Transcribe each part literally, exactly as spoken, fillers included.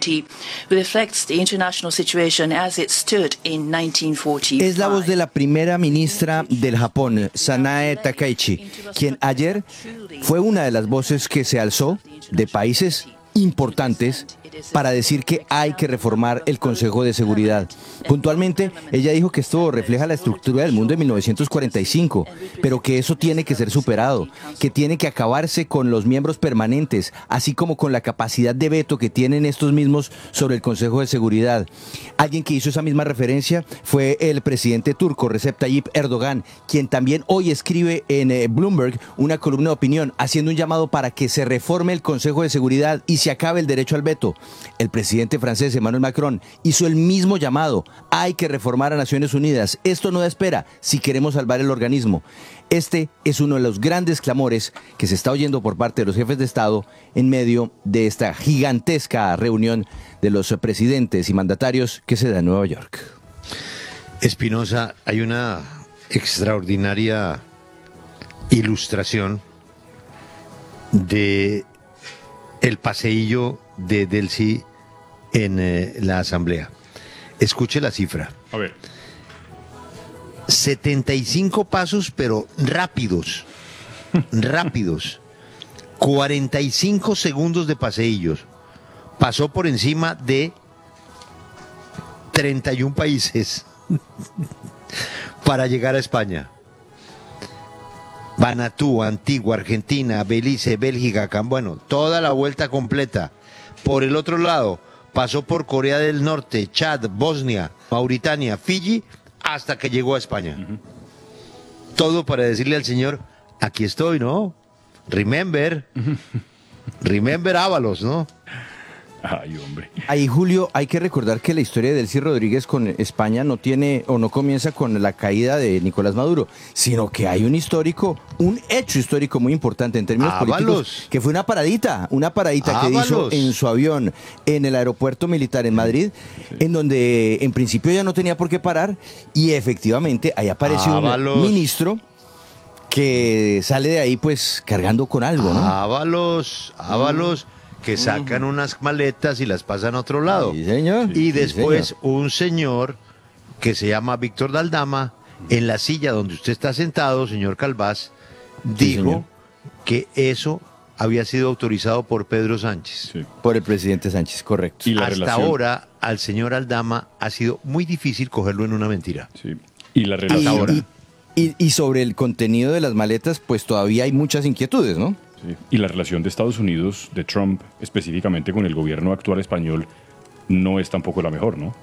Es la voz de la primera ministra del Japón, Sanae Takaichi, quien ayer fue una de las voces que se alzó de países importantes para decir que hay que reformar el Consejo de Seguridad. Puntualmente, ella dijo que esto refleja la estructura del mundo de mil novecientos cuarenta y cinco, pero que eso tiene que ser superado, que tiene que acabarse con los miembros permanentes, así como con la capacidad de veto que tienen estos mismos sobre el Consejo de Seguridad. Alguien que hizo esa misma referencia fue el presidente turco, Recep Tayyip Erdogan, quien también hoy escribe en eh, Bloomberg una columna de opinión, haciendo un llamado para que se reforme el Consejo de Seguridad y se acabe el derecho al veto. El presidente francés Emmanuel Macron hizo el mismo llamado. Hay que reformar a Naciones Unidas. Esto no da espera si queremos salvar el organismo. Este es uno de los grandes clamores que se está oyendo por parte de los jefes de Estado en medio de esta gigantesca reunión de los presidentes y mandatarios que se da en Nueva York. Espinosa, hay una extraordinaria ilustración de el paseillo de Delcy en eh, la asamblea. Escuche la cifra. A ver. setenta y cinco pasos, pero rápidos. rápidos. cuarenta y cinco segundos de paseillos. Pasó por encima de treinta y un países para llegar a España. Vanuatu, Antigua, Argentina, Belice, Bélgica, Cam- bueno, toda la vuelta completa. Por el otro lado, pasó por Corea del Norte, Chad, Bosnia, Mauritania, Fiji, hasta que llegó a España. Uh-huh. Todo para decirle al señor, aquí estoy, ¿no? Remember, remember Ábalos, ¿no? Ay, hombre. Ahí, Julio, hay que recordar que la historia de Delcy Rodríguez con España no tiene o no comienza con la caída de Nicolás Maduro, sino que hay un histórico, un hecho histórico muy importante en términos Ábalos. políticos, que fue una paradita, una paradita Ábalos. que hizo en su avión en el aeropuerto militar en Madrid, sí. En donde en principio ya no tenía por qué parar y efectivamente ahí apareció Ábalos. un ministro que sale de ahí pues cargando con algo, ¿no? Ábalos, Ábalos. Mm. Que sacan unas maletas y las pasan a otro lado. Sí, señor. Y Sí, después señor. un señor que se llama Víctor Daldama, en la silla donde usted está sentado, señor Calvás, Sí, dijo señor. que eso había sido autorizado por Pedro Sánchez. Sí. Por el presidente Sánchez, correcto. Y la Hasta relación- ahora, al señor Aldama ha sido muy difícil cogerlo en una mentira. Sí. Y la Y, relación... y- y- y sobre el contenido de las maletas, pues todavía hay muchas inquietudes, ¿no? Sí. Y la relación de Estados Unidos, de Trump, específicamente con el gobierno actual español, no es tampoco la mejor, ¿no?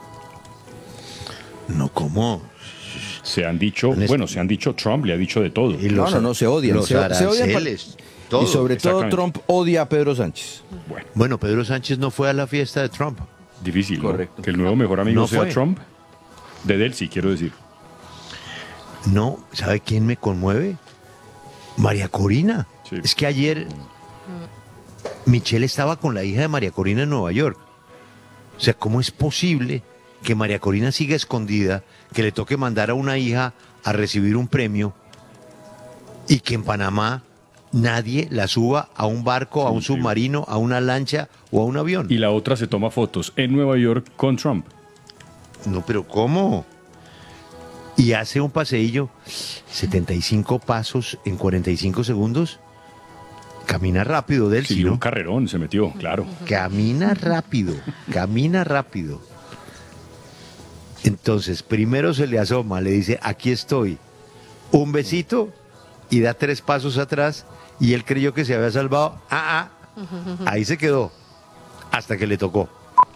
No, ¿cómo? Se han dicho, En este- bueno, se han dicho, Trump le ha dicho de todo. Y No, los- no, no, se odian. Los Se, se odian pa- aranceles, todo. y sobre todo exactamente. Trump odia a Pedro Sánchez. Bueno, Bueno, Pedro Sánchez no fue a la fiesta de Trump. difícil, ¿no? Correcto. Que el nuevo mejor amigo No sea fue. Trump. De Delcy, quiero decir. No, ¿sabe quién me conmueve? María Corina. Sí. Es que ayer Michelle estaba con la hija de María Corina en Nueva York. O sea, ¿cómo es posible que María Corina siga escondida, que le toque mandar a una hija a recibir un premio y que en Panamá nadie la suba a un barco, a un Sí, sí. submarino, a una lancha o a un avión? Y la otra se toma fotos en Nueva York con Trump. No, pero ¿cómo? Y hace un paseillo, setenta y cinco pasos en cuarenta y cinco segundos. Camina rápido, Delcy, Sí, un ¿no? carrerón se metió, claro. Camina rápido, camina rápido. Entonces, primero se le asoma, le dice, aquí estoy. Un besito y da tres pasos atrás y él creyó que se había salvado. Ah, ah. Ahí se quedó hasta que le tocó.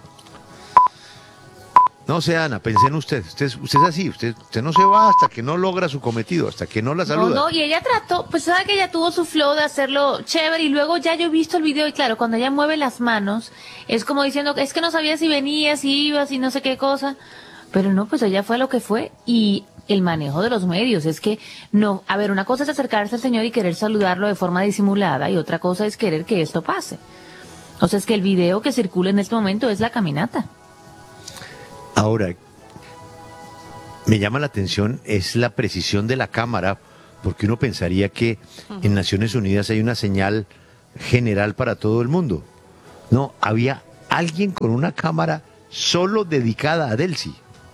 No sé, Ana, pensé en usted. Usted, es- usted es así, usted, usted no se va hasta que no logra su cometido, hasta que no la No, saluda. no, y ella trató, pues sabe que ella tuvo su flow de hacerlo chévere y luego ya yo he visto el video y claro, cuando ella mueve las manos, es como diciendo, es que no sabía si venías, si ibas y no sé qué cosa, pero no, pues ella fue lo que fue y el manejo de los medios, es que no, a ver, una cosa es acercarse al señor y querer saludarlo de forma disimulada y otra cosa es querer que esto pase. O sea, es que el video que circula en este momento es la caminata. Ahora, me llama la atención es la precisión de la cámara, porque uno pensaría que en Naciones Unidas hay una señal general para todo el mundo. No, había alguien con una cámara solo dedicada a Delcy.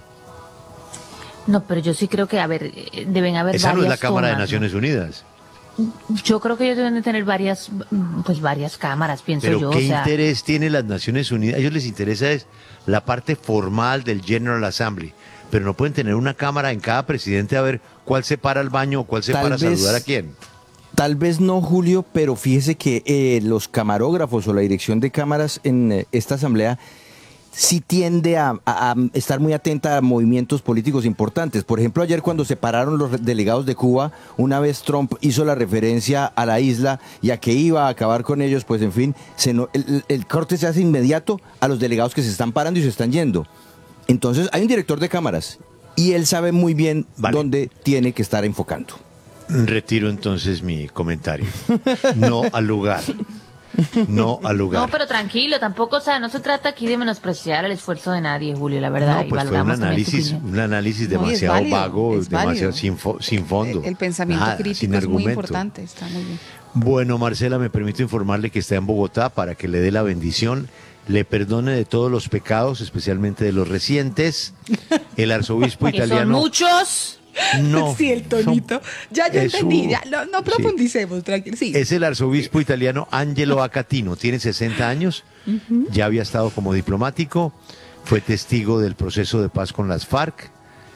No, pero yo sí creo que, a ver, deben haber Esa varias no es la Cámara tomas, de Naciones ¿no? Unidas. Yo creo que ellos deben de tener varias, pues varias cámaras, pienso Pero yo. ¿qué o sea, interés tiene las Naciones Unidas? A ellos les interesa es la parte formal del General Assembly, pero no pueden tener una cámara en cada presidente a ver cuál se para al baño o cuál se Tal para a vez- saludar a quién. Tal vez no, Julio, pero fíjese que eh, los camarógrafos o la dirección de cámaras en eh, esta asamblea sí tiende a, a- a estar muy atenta a movimientos políticos importantes. Por ejemplo, ayer cuando se pararon los delegados de Cuba, una vez Trump hizo la referencia a la isla y a que iba a acabar con ellos, pues en fin, se no- el, el corte se hace inmediato a los delegados que se están parando y se están yendo. Entonces hay un director de cámaras y él sabe muy bien Vale. dónde tiene que estar enfocando. Retiro entonces mi comentario. No al lugar. No al lugar. no, pero tranquilo, tampoco, o sea, no se trata aquí de menospreciar el esfuerzo de nadie, Julio, la verdad. No, y pues fue un valoramos también tu análisis, opinión. un análisis No, y es demasiado válido, vago, es demasiado válido. sin, fo- sin fondo. El, el pensamiento Nada, sin crítico es muy argumento. importante, está muy bien. Bueno, Marcela, me permito informarle que está en Bogotá para que le dé la bendición, le perdone de todos los pecados, especialmente de los recientes. El arzobispo Que son italiano. muchos. No. Sí, el tonito. Ya yo es entendí, un- ya, no, no sí. profundicemos, tranquilo. Sí. Es el arzobispo italiano Angelo Acatino, tiene sesenta años, ya había estado como diplomático, fue testigo del proceso de paz con las FARC,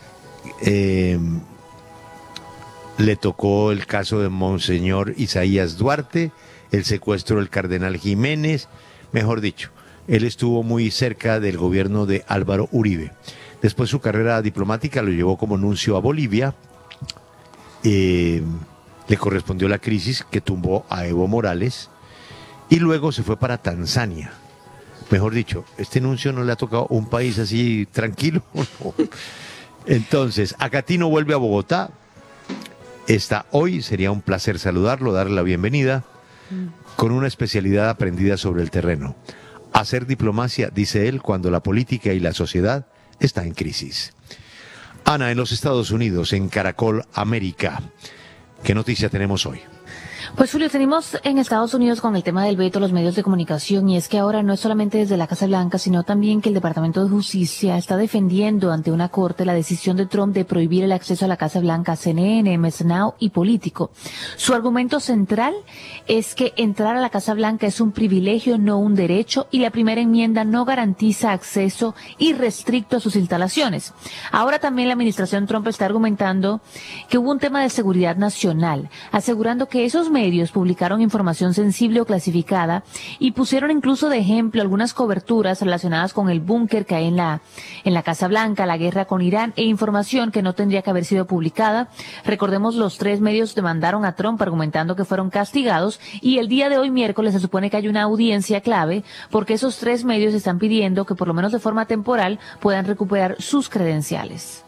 eh, le tocó el caso de Monseñor Isaías Duarte, el secuestro del cardenal Jiménez, mejor dicho, él estuvo muy cerca del gobierno de Álvaro Uribe. Después su carrera diplomática lo llevó como nuncio a Bolivia. Eh, le correspondió la crisis que tumbó a Evo Morales y luego se fue para Tanzania. Mejor dicho, este nuncio no le ha tocado un país así tranquilo. No. Entonces, Acatino vuelve a Bogotá. Está hoy, sería un placer saludarlo, darle la bienvenida, con una especialidad aprendida sobre el terreno. Hacer diplomacia, dice él, cuando la política y la sociedad está en crisis. Ana, en los Estados Unidos, en Caracol América, ¿qué noticia tenemos hoy? Pues Julio, tenemos en Estados Unidos con el tema del veto a los medios de comunicación y es que ahora no es solamente desde la Casa Blanca, sino también que el Departamento de Justicia está defendiendo ante una corte la decisión de Trump de prohibir el acceso a la Casa Blanca a C N N, M S N Now y Político. Su argumento central es que entrar a la Casa Blanca es un privilegio, no un derecho, y la primera enmienda no garantiza acceso irrestricto a sus instalaciones. Ahora también la administración Trump está argumentando que hubo un tema de seguridad nacional, asegurando que esos medios publicaron información sensible o clasificada y pusieron incluso de ejemplo algunas coberturas relacionadas con el búnker que hay en la, en la Casa Blanca, la guerra con Irán e información que no tendría que haber sido publicada. Recordemos, los tres medios demandaron a Trump argumentando que fueron castigados y el día de hoy, miércoles, se supone que hay una audiencia clave porque esos tres medios están pidiendo que por lo menos de forma temporal puedan recuperar sus credenciales.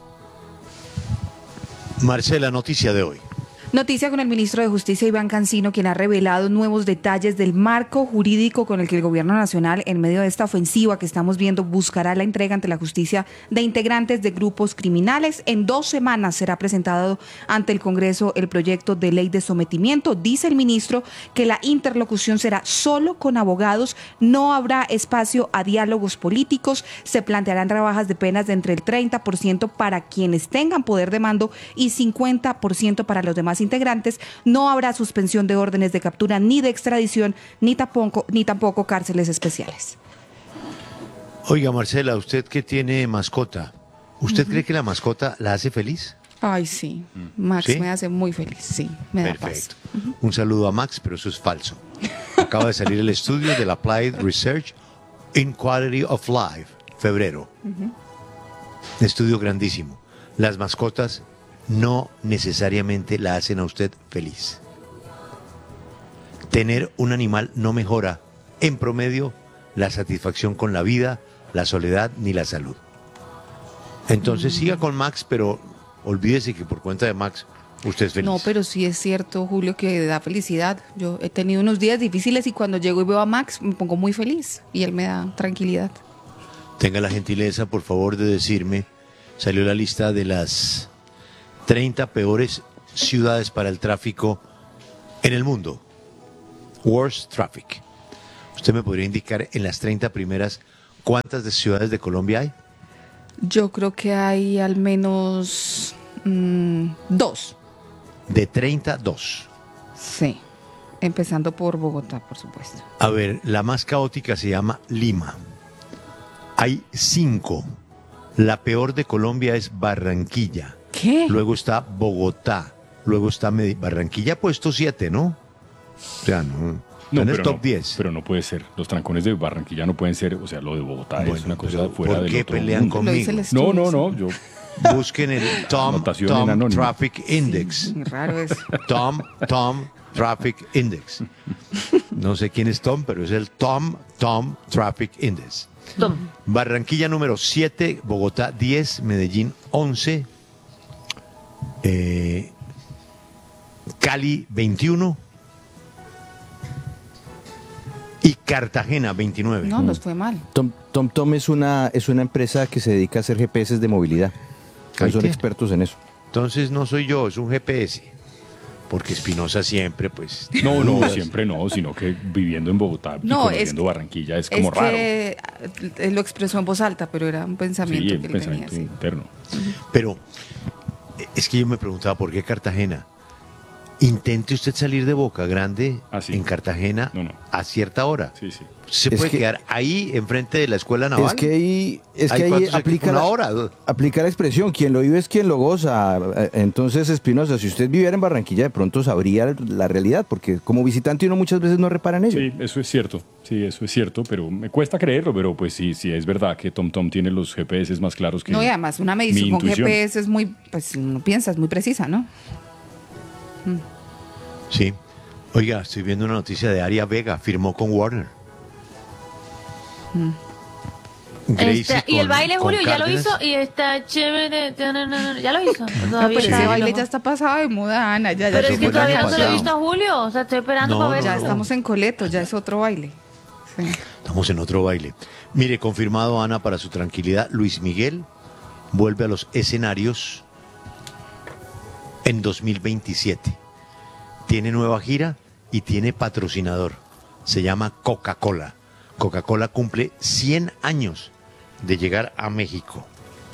Marcela, noticia de hoy. Noticia con el ministro de Justicia, Iván Cancino, quien ha revelado nuevos detalles del marco jurídico con el que el gobierno nacional, en medio de esta ofensiva que estamos viendo, buscará la entrega ante la justicia de integrantes de grupos criminales. En dos semanas será presentado ante el Congreso el proyecto de ley de sometimiento. Dice el ministro que la interlocución será solo con abogados, no habrá espacio a diálogos políticos, se plantearán rebajas de penas de entre el treinta por ciento para quienes tengan poder de mando y cincuenta por ciento para los demás integrantes. No habrá suspensión de órdenes de captura ni de extradición, ni tampoco, ni tampoco cárceles especiales. Oiga, Marcela, usted que tiene mascota, ¿usted uh-huh. cree que la mascota la hace feliz? Ay, sí. Max ¿Sí? me hace muy feliz, sí. Me Perfecto. da paz. Uh-huh. Un saludo a Max, pero eso es falso. Acaba de salir el estudio del Applied Research in Quality of Life, febrero. Uh-huh. Estudio grandísimo. Las mascotas no necesariamente la hacen a usted feliz. Tener un animal no mejora, en promedio, la satisfacción con la vida, la soledad ni la salud. Entonces mm. siga con Max, pero olvídese que por cuenta de Max usted es feliz. No, pero sí es cierto, Julio, que da felicidad. Yo he tenido unos días difíciles y cuando llego y veo a Max me pongo muy feliz y él me da tranquilidad. Tenga la gentileza, por favor, de decirme, salió la lista de las treinta peores ciudades para el tráfico en el mundo. Worst Traffic. ¿Usted me podría indicar en las treinta primeras cuántas de ciudades de Colombia hay? Yo creo que hay al menos mmm, dos. De treinta, dos. Sí, empezando por Bogotá, por supuesto. A ver, la más caótica se llama Lima. Hay cinco. La peor de Colombia es Barranquilla. ¿Qué? Luego está Bogotá. Luego está Medi- Barranquilla, puesto siete, ¿no? O sea, no. No, en el pero top no, diez. pero no puede ser. Los trancones de Barranquilla no pueden ser, o sea, lo de Bogotá es Bueno, una cosa pero fuera ¿por del qué otro pelean mundo. Lo dice conmigo? el estudio. No, no, no, yo Busquen el Tom, Anotación en Tom anónimo. Traffic Index. Muy raro eso. Tom, Tom Traffic Index. No sé quién es Tom, pero es el Tom, Tom Traffic Index. Tom. Barranquilla número siete, Bogotá diez, Medellín once, eh, Cali veintiuno y Cartagena veintinueve. No, nos fue mal. Tom, Tom Tom es una, es una empresa que se dedica a hacer G P S de movilidad. Ahí Son tiene. expertos en eso. Entonces no soy yo, es un G P S. Porque Espinosa siempre, pues. no, no, dudas. siempre no, sino que viviendo en Bogotá y No, conociendo es- Barranquilla es como es raro. que él lo expresó en voz alta, pero era un pensamiento Sí, que el él tenía. pensamiento Sí. interno. Pero eh, es que yo me preguntaba por qué Cartagena. Intente usted salir de Boca Grande Ah, sí. en Cartagena No, no. a cierta hora. Sí, sí. Se Es puede que- quedar ahí enfrente de la escuela naval. Es que ahí, es ¿Ahí que ahí cuánto se- aplica, una la, hora? dos? aplica la expresión, quien lo vive es quien lo goza. Eh, Entonces, Espinosa, si usted viviera en Barranquilla, de pronto sabría la realidad, porque como visitante uno muchas veces no repara en ello. Sí, eso es cierto. Sí, eso es cierto, pero me cuesta creerlo, pero pues sí, sí es verdad que TomTom tiene los G P S más claros que No, y además una mi medición con intuición. G P S es muy, pues no piensas, muy precisa, ¿no? Sí. Oiga, estoy viendo una noticia de Aria Vega, firmó con Warner. Gracie Este, y el con- baile, con Julio, ya lo Cárdenas. hizo y está chévere. no, no, no, Ya lo hizo. No, Todavía pero está ese ahí, baile ojo. ya está pasado de moda, Ana. Ya, ya Pero Eso es fue que el todavía año no se lo he pasado. visto a Julio. O sea, estoy esperando No, para ver. ya no, no. estamos en Coleto, ya es otro baile. Sí. Estamos en otro baile. Mire, confirmado, Ana, para su tranquilidad, Luis Miguel vuelve a los escenarios en dos mil veintisiete. Tiene nueva gira y tiene patrocinador. Se llama Coca-Cola. Coca-Cola cumple cien años de llegar a México.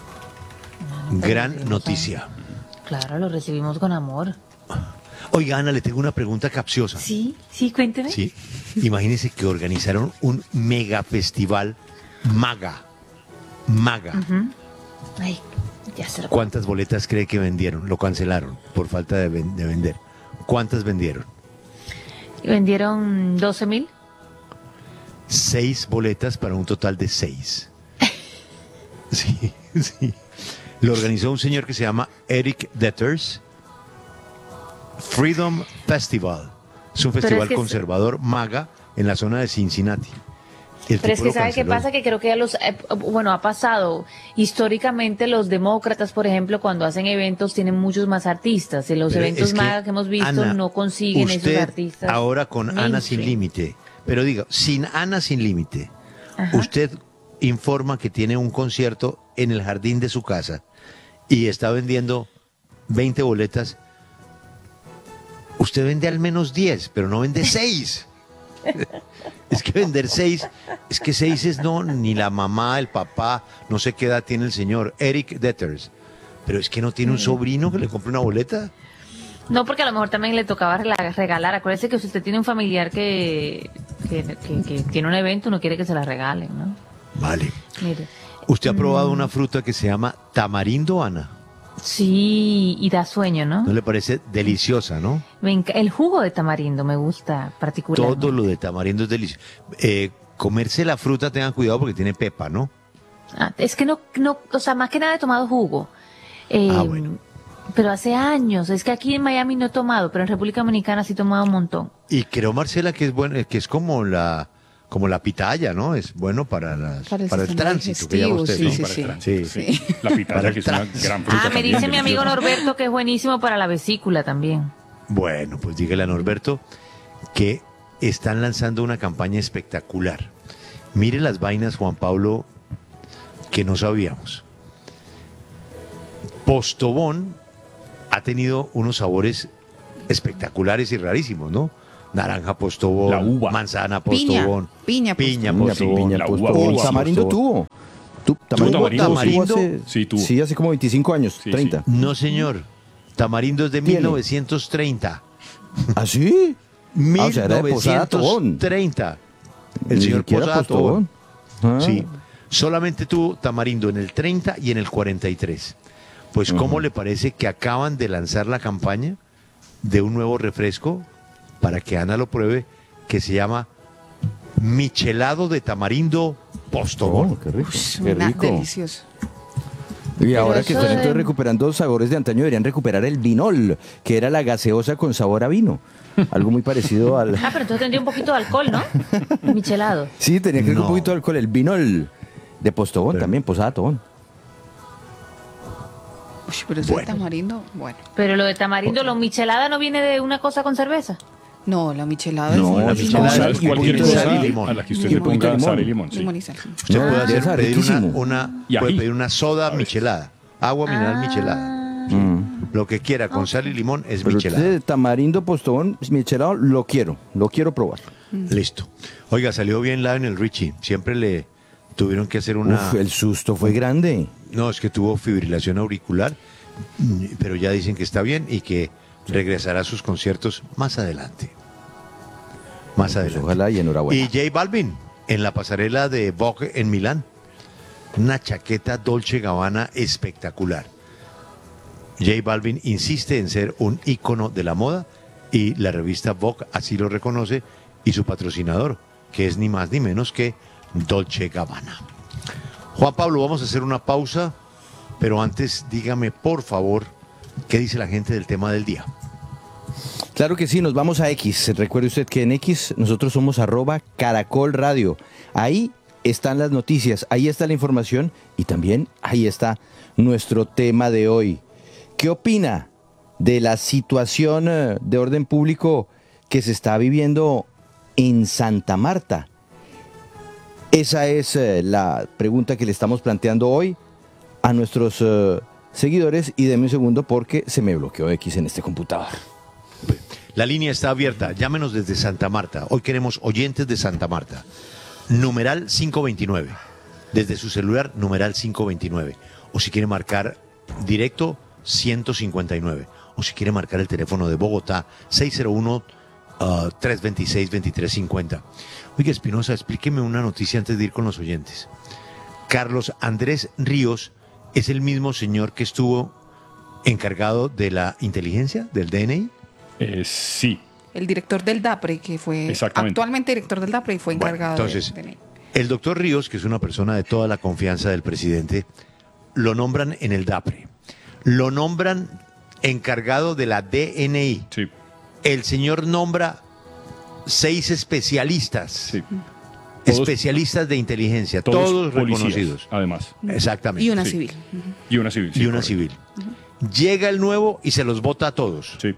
Gran noticia. Claro, lo recibimos con amor. Oiga, Ana, le tengo una pregunta capciosa. Sí, sí, cuénteme. Sí. Imagínense que organizaron un mega festival Maga. Maga. Ujú. Ay, ya se lo ¿Cuántas boletas cree que vendieron? Lo cancelaron por falta de, ven- de vender. ¿Cuántas vendieron? Vendieron doce mil. Seis boletas para un total de seis. Sí, sí. Lo organizó un señor que se llama Eric Detters. Freedom Festival. Es un Pero festival es que es- conservador MAGA en la zona de Cincinnati. El Pero es tipo que lo ¿sabe qué canceló. pasa? Que creo que ya los, eh, bueno, ha pasado. Históricamente los demócratas, por ejemplo, cuando hacen eventos tienen muchos más artistas. En los Pero eventos es que, más que hemos visto Ana, no consiguen usted esos artistas. ahora con Ana Sin mainstream. Límite, pero diga, sin Ana Sin Límite, Ajá. usted informa que tiene un concierto en el jardín de su casa y está vendiendo veinte boletas. Usted vende al menos diez, pero no vende seis. Es que vender seis, es que seis es no, ni la mamá, el papá, no sé qué edad tiene el señor, Eric Detters. Pero es que no tiene un sobrino que le compre una boleta. No, porque a lo mejor también le tocaba rela- regalar. Acuérdese que si usted tiene un familiar que, que, que- que tiene un evento, no quiere que se la regalen, ¿no? Vale. Mire. ¿Usted ha probado Mm. una fruta que se llama tamarindo, Ana? Sí, y da sueño, ¿no? ¿No le parece deliciosa, no? Me enca- el jugo de tamarindo me gusta particularmente. Todo lo de tamarindo es delicioso. Eh, comerse la fruta, tengan cuidado porque tiene pepa, ¿no? Ah, es que no, no, o sea, más que nada he tomado jugo. Eh, Ah, bueno. Pero hace años, es que aquí en Miami no he tomado, pero en República Dominicana sí he tomado un montón. Y creo, Marcela, que es bueno, que es como la como la pitaya, ¿no? Es bueno para, las, Para el para el sistema tránsito, que llama digestivo, usted, sí, ¿no? sí, Para el sí. tránsito. Sí. Sí, la pitaya, que es una gran fruta. Ah, me también, dice mi amigo deliciosa. Norberto que es buenísimo para la vesícula también. Bueno, pues dígale a Norberto que están lanzando una campaña espectacular. Mire las vainas, Juan Pablo, que no sabíamos. Postobón ha tenido unos sabores espectaculares y rarísimos, ¿no? Naranja Postobón, La uva. manzana Piña. Postobón, Piña, Piña, Postobón, Postobón. Piña, la Postobón. uva, uva, Tamarindo Postobón. tuvo. Tu- Tamarindo, ¿Tuvo Tamarindo? tuvo hace, Sí, tuvo. sí, hace como veinticinco años, Sí, treinta. No, señor. Tamarindo es de ¿Tiene? mil novecientos treinta. ¿Ah, sí? Ah, o sea, era de Posada Tobón. mil novecientos treinta. El Ni señor siquiera Posada Tobón. Ah. Sí. Solamente tuvo Tamarindo en el treinta y en el cuarenta y tres. Pues, ¿cómo le parece que acaban de lanzar la campaña de un nuevo refresco para que Ana lo pruebe, que se llama Michelado de Tamarindo Postobón? Oh, qué rico. Ush, Qué una- rico. delicioso. Y ahora que eso están de- entonces recuperando sabores de antaño, deberían recuperar el vinol, que era la gaseosa con sabor a vino. Algo muy parecido al... Ah, pero entonces tendría un poquito de alcohol, ¿no? Michelado. Sí, tenía que ir No. un poquito de alcohol. El vinol de Postobón Pero- también, Posada Tobón. Uy, pero ese Bueno. tamarindo, bueno. Pero lo de tamarindo, lo michelada no viene de una cosa con cerveza. No, la michelada No, es la limón. michelada Sal, y un cualquier poquito de cosa sal y limón. a la que usted Y le un poquito ponga de sal y limón. limón, sí. Limón y sal. Usted No, puede, debe hacer, saber pedir una, riquísimo. una, Y puede ají. pedir una soda A veces. michelada, agua mineral Ah. michelada. Mm. Lo que quiera, con sal y limón es Pero michelada. usted, tamarindo, Postobón, michelado, lo quiero. Lo quiero probar. Listo. Oiga, salió bien Lionel Richie. Siempre le tuvieron que hacer una... Uf, el susto fue grande. No, es que tuvo fibrilación auricular, mm, pero ya dicen que está bien y que regresará a sus conciertos más adelante. Más Pues adelante. ojalá y enhorabuena. Y J Balvin en la pasarela de Vogue en Milán. Una chaqueta Dolce Gabbana espectacular. J Balvin insiste en ser un ícono de la moda y la revista Vogue así lo reconoce y su patrocinador, que es ni más ni menos que Dolce Gabbana. Juan Pablo, vamos a hacer una pausa, pero antes dígame por favor qué dice la gente del tema del día. Claro que sí, nos vamos a X. Recuerde usted que en X nosotros somos arroba Caracol Radio. Ahí están las noticias, ahí está la información y también ahí está nuestro tema de hoy. ¿Qué opina de la situación eh, de orden público que se está viviendo en Santa Marta? Esa es eh, la pregunta que le estamos planteando hoy a nuestros eh, seguidores y deme un segundo porque se me bloqueó X en este computador. La línea está abierta, llámenos desde Santa Marta. Hoy queremos oyentes de Santa Marta. Numeral quinientos veintinueve. Desde su celular, numeral quinientos veintinueve. O si quiere marcar directo, ciento cincuenta y nueve. O si quiere marcar el teléfono de Bogotá, seis cero uno, tres dos seis, dos tres cinco cero. Oiga, Espinosa, explíqueme una noticia antes de ir con los oyentes. Carlos Andrés Ríos es el mismo señor que estuvo encargado de la inteligencia, del D N I. Eh, sí, El director del DAPRE, que fue Exactamente. actualmente director del DAPRE y fue Bueno, encargado entonces, de, de- el doctor Ríos, que es una persona de toda la confianza del presidente, lo nombran en el DAPRE. Lo nombran encargado de la D N I. sí, El señor nombra seis especialistas, sí. Todos- especialistas de inteligencia, Todos, todos, policías, reconocidos. además. Exactamente. y una sí. civil. Y una civil. sí, Y una correcto. civil. Llega el nuevo y se los vota a todos. Sí,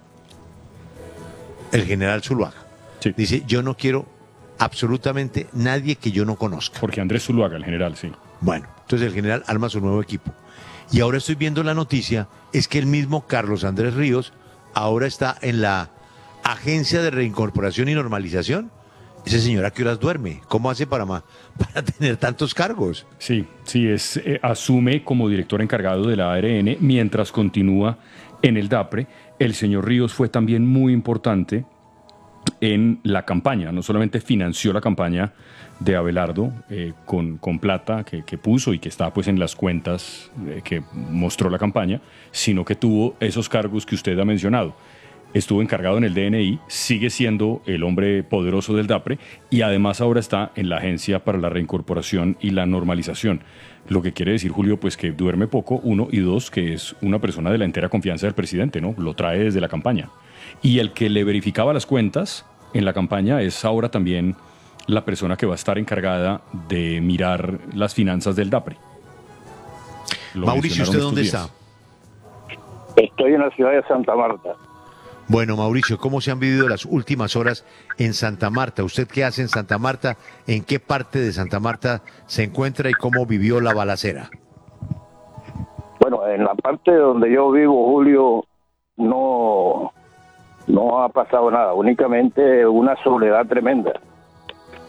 El general Zuluaga. sí. Dice, yo no quiero absolutamente nadie que yo no conozca. Porque Andrés Zuluaga, el general, sí. Bueno, entonces el general arma su nuevo equipo. Y ahora estoy viendo la noticia, es que el mismo Carlos Andrés Ríos ahora está en la Agencia de Reincorporación y Normalización. Ese señor, ¿a qué horas duerme? ¿Cómo hace para, ma- para tener tantos cargos? Sí, sí, es, eh, asume como director encargado de la A R N mientras continúa en el DAPRE. El señor Ríos fue también muy importante en la campaña, no solamente financió la campaña de Abelardo eh, con, con plata que, que puso y que está pues en las cuentas eh, que mostró la campaña, sino que tuvo esos cargos que usted ha mencionado. Estuvo encargado en el D N I, sigue siendo el hombre poderoso del DAPRE y además ahora está en la Agencia para la Reincorporación y la Normalización. Lo que quiere decir, Julio, pues que duerme poco, uno, y dos, que es una persona de la entera confianza del presidente, ¿no? Lo trae desde la campaña. Y el que le verificaba las cuentas en la campaña es ahora también la persona que va a estar encargada de mirar las finanzas del DAPRE. Lo Mauricio, ¿usted mencionaron dónde estos está? días. Estoy en la ciudad de Santa Marta. Bueno, Mauricio, ¿cómo se han vivido las últimas horas en Santa Marta? ¿Usted qué hace en Santa Marta? ¿En qué parte de Santa Marta se encuentra y cómo vivió la balacera? Bueno, en la parte donde yo vivo, Julio, no, no ha pasado nada, únicamente una soledad tremenda.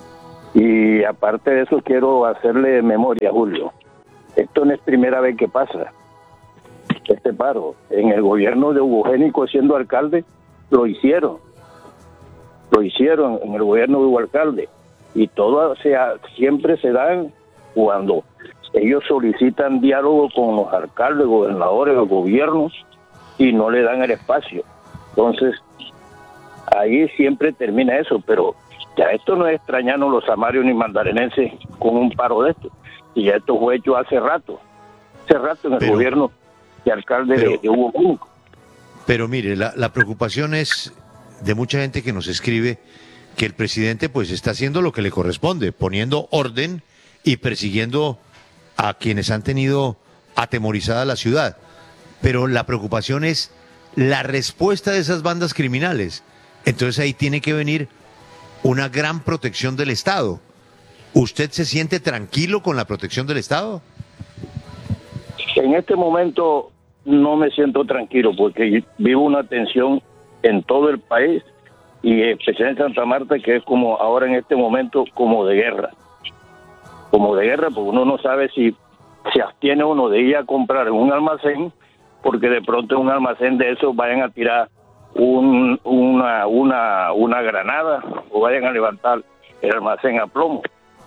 Y aparte de eso, quiero hacerle memoria, Julio. Esto no es primera vez que pasa, este paro. En el gobierno de Hugo Génico, siendo alcalde, lo hicieron. Lo hicieron en el gobierno de Hugo Alcalde. Y todo, o sea, siempre se dan cuando ellos solicitan diálogo con los alcaldes, gobernadores, los gobiernos, y no le dan el espacio. Entonces, ahí siempre termina eso, pero ya esto no es extrañarnos los samarios ni mandarinenses con un paro de esto. Y ya esto fue hecho hace rato, hace rato en el pero, gobierno de alcalde pero, de, de Hugo Génico. Pero mire, la, la preocupación es de mucha gente que nos escribe que el presidente pues está haciendo lo que le corresponde, poniendo orden y persiguiendo a quienes han tenido atemorizada la ciudad. Pero la preocupación es la respuesta de esas bandas criminales. Entonces ahí tiene que venir una gran protección del Estado. ¿Usted se siente tranquilo con la protección del Estado? En este momento no me siento tranquilo porque vivo una tensión en todo el país y especialmente en Santa Marta, que es como ahora en este momento como de guerra. Como de guerra, porque uno no sabe si se abstiene uno de ir a comprar en un almacén, porque de pronto en un almacén de esos vayan a tirar un, una, una, una granada o vayan a levantar el almacén a plomo.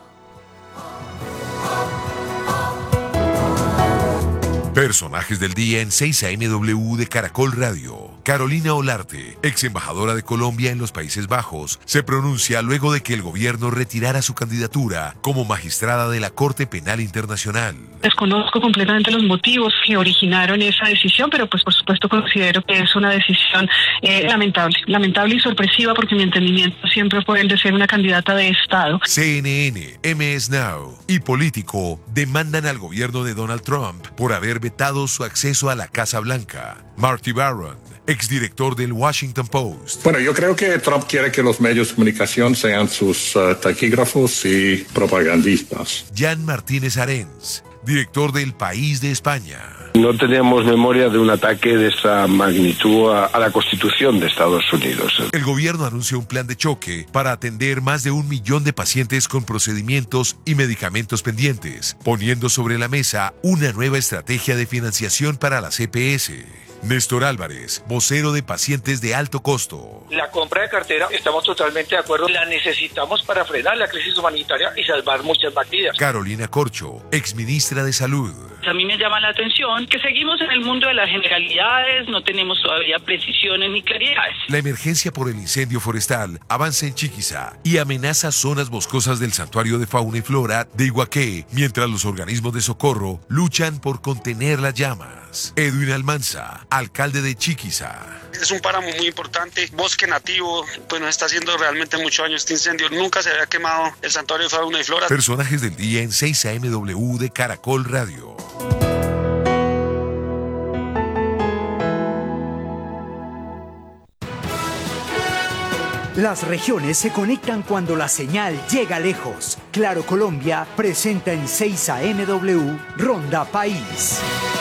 Personajes del día en seis A M W de Caracol Radio. Carolina Olarte, ex embajadora de Colombia en los Países Bajos, se pronuncia luego de que el gobierno retirara su candidatura como magistrada de la Corte Penal Internacional. Desconozco completamente los motivos que originaron esa decisión, pero pues por supuesto considero que es una decisión eh, lamentable, lamentable y sorpresiva porque mi entendimiento siempre fue el de ser una candidata de Estado. C N N, M S Now y Político demandan al gobierno de Donald Trump por haber vetado su acceso a la Casa Blanca. Marty Baron, exdirector del Washington Post. Bueno, yo creo que Trump quiere que los medios de comunicación sean sus uh, taquígrafos y propagandistas. Jan Martínez Arens, director del País de España. No tenemos memoria de un ataque de esa magnitud a, a la Constitución de Estados Unidos. El gobierno anunció un plan de choque para atender más de un millón de pacientes con procedimientos y medicamentos pendientes, poniendo sobre la mesa una nueva estrategia de financiación para la C P S. Néstor Álvarez, vocero de pacientes de alto costo. La compra de cartera, estamos totalmente de acuerdo, la necesitamos para frenar la crisis humanitaria y salvar muchas vidas. Carolina Corcho, exministra de Salud. A mí me llama la atención que seguimos en el mundo de las generalidades, no tenemos todavía precisiones ni claridades. La emergencia por el incendio forestal avanza en Chiquiza y amenaza zonas boscosas del Santuario de Fauna y Flora de Iguaqué, mientras los organismos de socorro luchan por contener las llamas. Edwin Almanza, alcalde de Chiquiza. Es un páramo muy importante, bosque nativo, pues nos está haciendo realmente muchos años este incendio. Nunca se había quemado el Santuario de Fauna y Flora. Personajes del día en seis A M W de Caracol Radio. Las regiones se conectan cuando la señal llega lejos. Claro Colombia presenta en seis A M W Ronda País.